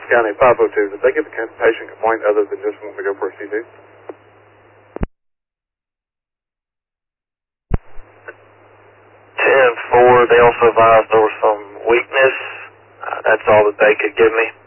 County 502, did they get the patient complaint other than just wanting to go for a CT? 10-4, they also advised there was some weakness. That's all that they could give me.